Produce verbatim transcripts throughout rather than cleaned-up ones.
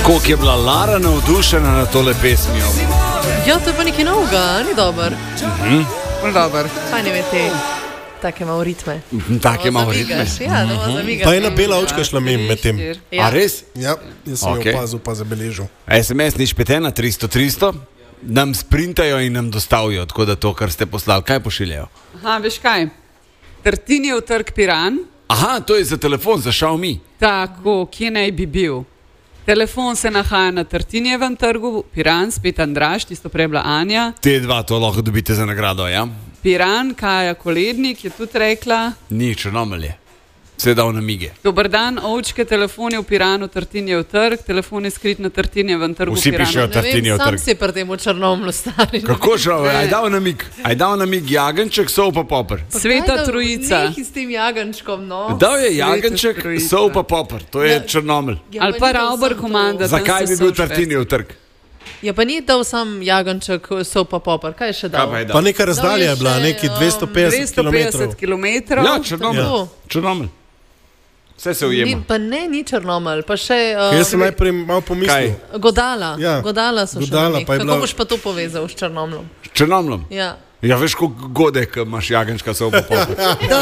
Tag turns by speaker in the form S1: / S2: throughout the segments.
S1: Koliko je bila Lara navdušena na tole pesmijo.
S2: Ja, to je pa nekaj novega, ni dober.
S1: Mhm.
S2: Dober. Fajn je te take malo ritme.
S1: Take malo ritme.
S2: Ja, da malo zamigaš.
S3: Pa ena bela očka šla mim med tem.
S1: A res?
S3: Ja, jaz sem
S1: Okay.
S3: jo opazil, pa zabeležil.
S1: es em es nič pet ena tristo tristo nam sprintajo in nam dostavijo, tako da to, kar ste poslali, kaj pošiljajo?
S4: Aha, veš kaj? Tartinijev trg Piran.
S1: Aha, to je za telefon, za Xiaomi.
S4: Tako, kje naj bi bil? Telefon se nahaja na Tartinijevem trgu, Piran, spet Andraž, tisto prej bila Anja.
S1: Te dva to lahko dobite za nagrado, ja?
S4: Piran, Kaja Kolednik je tudi rekla.
S1: Ni črnomelje. Se dal namige.
S4: Dober dan, ovčke, telefon je v Piranu, Tartinijev trg, telefon je skrit na Tartinijevem trgu.
S1: Vsi pišejo Tartinijev trg.
S2: Sam si pri tem v Črnomlju stari.
S1: Kako šel? Aj dal namig. Aj dal namig jagenček, sol pa popr.
S4: Sveta Trojica.
S2: Nekaj s tem jagenčkom, no.
S1: Dal je jagenček, sol pa popr. To je Črnomelj.
S2: Ja,
S4: Ali pa Rauber komanda.
S1: Zakaj bi bil Tartinijev trg?
S2: Ja, pa ni dal sam jagenček, sol pa popr. Kaj je še dal?
S1: Kaj pa je dal?
S3: Pa neka razdalja je bila,
S2: še,
S3: neki dvesto petdeset
S4: dvesto petdeset kilometrov.
S1: Ja, Črnomelj.
S2: Ja.
S1: Črnomelj. Vse se
S2: Ni,
S1: ujema.
S2: pa ne, ni Črnomelj, pa še... Uh,
S3: Jaz sem najprej malo pomislil.
S2: Godala.
S3: Ja.
S2: Godala so
S3: Godala,
S2: še
S3: pa je
S2: Kako
S3: bila-
S2: boš pa to povezal s Črnomljem?
S1: Črnomljem.
S2: Ja.
S1: Ja, veš, koliko godek imaš jagenčka, sol pa popr.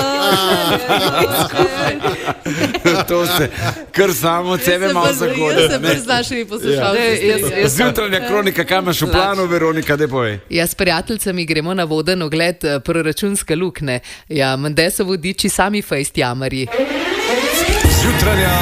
S1: To se kar samo od sebe malo zagode.
S2: Jaz se brez našimi poslušalci.
S1: Zjutranja kronika, kaj imaš v planu, Veronika, daj povej.
S5: Ja, s prijateljicami gremo na voden ogled eh, proračunske lukne. Ja, mende so vodiči sami fejst jamarji.
S6: Zjutranja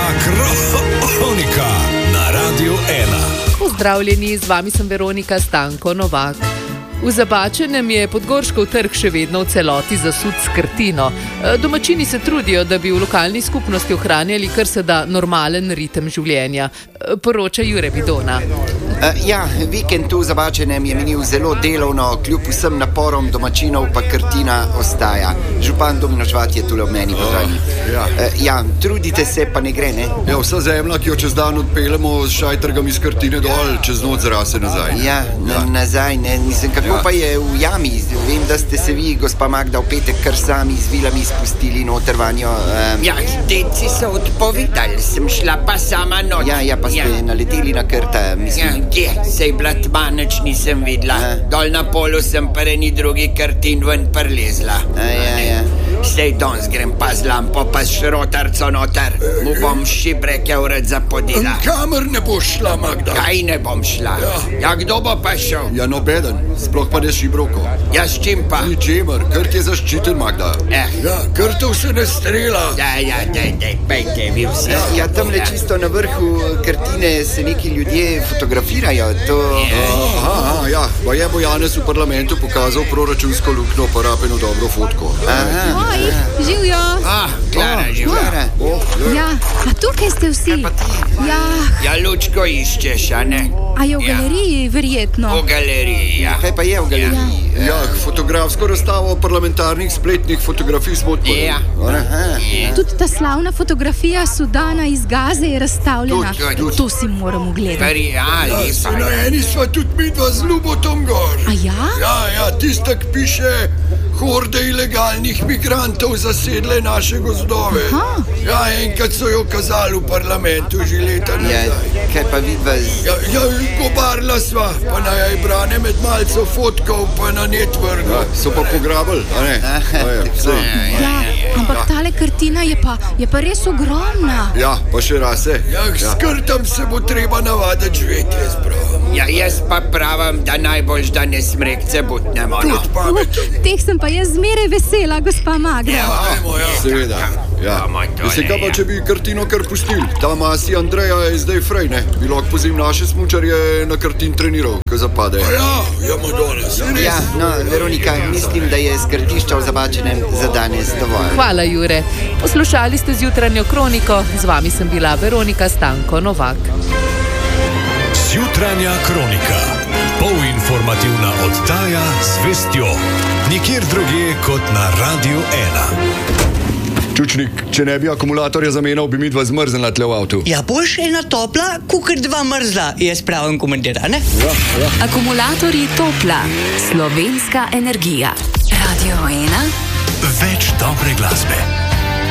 S6: kronika na Radiu ena.
S5: Pozdravljeni, z vami sem Veronika Stanko Novak. V Zabačenem je Podgorškov trg še vedno v celoti zasut s krtino. E, Domačini se trudijo, da bi v lokalni skupnosti ohranjali kar se da normalen ritem življenja. E, Poroča Jure Bidona.
S7: Uh, ja, vikend tu v Zabačenem je minil zelo delovno, kljub vsem naporom domačinov pa krtina ostaja. Župan Domino Žvat je tule ob meni, pozdravljeni.
S8: Ja.
S7: Uh, ja, trudite se, pa ne gre, ne?
S8: Ja, vsa zemlja, ki jo čez dan odpeljemo s šajtrgami iz Krtine dol, čez noč zrase nazaj.
S7: Ja, na, nazaj, ne, mislim, kako
S8: Ja.
S7: pa je v jami? Vem, da ste se vi, gospa Magda, v petek kar sami z vilami spustili noter vanjo. Um,
S9: Ja, deci so odpovedali, sem šla pa sama noč.
S7: ja, ja, pa ste
S9: Ja.
S7: naleteli na krta,
S9: Ja,
S7: mislim.
S9: kje? Sej bila tma, nič nisem videla.
S7: Ja.
S9: Dol na polu sem pa eni drugi krtin ven prelezla.
S7: A, ja, ja.
S9: Sej danes grem pa z lampo, pa s šrotarco noter. Mu bom šibreke ured zapodila.
S8: Kamer ne boš šla, Magda?
S9: Kaj ne bom šla? Ja, kdo bo pa šel?
S8: Ja, nobeden, sploh pa ne šibroko.
S9: Ja, s čim pa?
S8: Ničemer, Krt je zaščiten, Magda.
S9: Eh.
S8: Ja, Krtov se ne strela.
S9: Ja, ja, dej, dej, pejte vi vsi.
S7: Ja, ja, tam le čisto na vrhu krtine se neki ljudje fotografirajo. To...
S8: Aha, aha, ja, pa je bo Janez v parlamentu pokazal proračunsko luknjo, pa rapeno dobro fotko.
S7: Aha.
S10: Oj, živijo.
S9: Ah, Klara,
S7: Oh,
S9: živa.
S7: Klara.
S8: Oh,
S10: Ja, a tukaj ste vsi. Ja,
S9: Ja, lučko iščeš, a ne?
S10: a je v
S9: Ja.
S10: galeriji verjetno.
S9: V galeriji, ja.
S7: Kaj pa je v galeriji?
S8: Ja, fotografsko razstavo parlamentarnih spletnih fotografij smo odprli.
S9: Ja.
S7: Aha.
S10: Tudi ta slavna fotografija Sudana iz Gaze je razstavljena.
S9: Tudi, tudi.
S10: To si moramo gledati.
S9: Prijali
S8: Se
S9: pa.
S8: na eni sva tudi midva z Ljubotom gor.
S10: A ja?
S8: Ja, ja, tista, ki piše, horde ilegalnih migrantov zasedle naše gozdove.
S10: Aha.
S8: Ja, enkrat so jo kazali v parlamentu že leta
S7: Ja,
S8: nazaj.
S7: kaj pa vidva z...
S8: Ja, ja, gobarla sva, pa naj aj brane med malco fotkov, pa na net vrgla. Ja, so pa pograbili, a ne?
S7: Aha,
S8: A ja,
S7: tako.
S8: vse.
S10: Ja, ampak tale kartina je pa, je pa res ogromna.
S8: Ja, pa še rase. Ja, s Krtom se bo treba navaditi živeti, jaz pravim.
S9: Ja, jaz pa pravim, da najbolj, da ne smrekce butnemo. No.
S8: Tudi pamet.
S10: Teh sem pa jaz zmeraj vesela, gospa Magda.
S8: Ajmo, ja. Seveda. Ja.
S9: Bomo tole,
S8: Vse kaj pa,
S9: ja.
S8: če bi Krtino kar pustili? Ta masi Andreja je zdaj frej, ne? Bi lahko pozim naše smučarje na Krtin treniral, ko zapade. Ja, ja, Madonna, se res.
S7: Ja, no, Veronika, mislim, da je skrtišča v Zabačenem za danes dovolj.
S5: Hvala, Jure. Poslušali ste zjutranjo kroniko, z vami sem bila Veronika Stanko Novak.
S6: Zjutranja kronika. Polinformativna oddaja z vestjo. Nikjer drugje kot na Radiu ena.
S8: Čučnik, če ne bi akumulatorja zamenjal, bi mi dva zmrznila tle v avtu.
S11: Ja, boš ena topla, kukar dva mrzla, jaz pravim komentar, ne?
S8: Ja, ja.
S12: Akumulatorji Topla, slovenska energija. Radio ena.
S6: Več dobre glasbe.